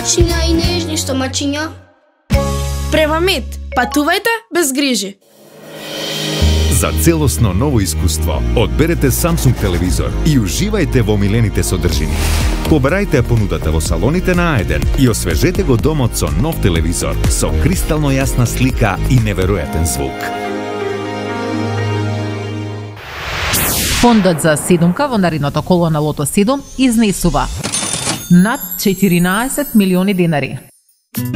мачиња и нежни стомачиња. Превамет, патувајте без грижи. За целосно ново искуство, одберете Samsung телевизор и уживајте во омилените содржини. Побарајте понудата во салоните на А1 и освежете го домот со нов телевизор со кристално јасна слика и неверојатен звук. Фондот за седумка во наредното коло на Лото 7 изнесува над 14 милиони денари.